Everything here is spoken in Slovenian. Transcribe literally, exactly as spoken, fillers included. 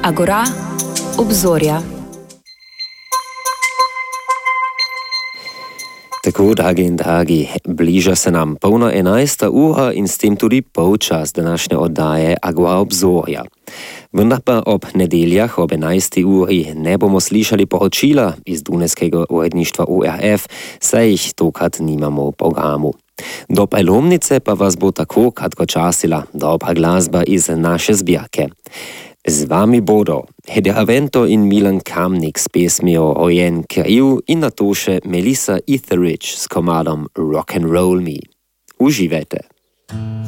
Agora, obzorja. Tako, dragi in dragi, bliža se nam polna enajsta ura in s tem tudi polčas današnje oddaje Agora obzorja. Vendar pa ob nedeljah ob enajsti uri ne bomo slišali poročila iz dunajskega uredništva O R F, saj jih tokrat nimamo v programu. Do prelomnice pa vas bo tako kratkočasila dobra glasba iz naše zbirke. Z vami bodo Hedi Avento in Milan Kamnik s pesmijo Rojen kriv in nato še Melissa Etheridge s komadom Rock and Roll Me. Uživajte!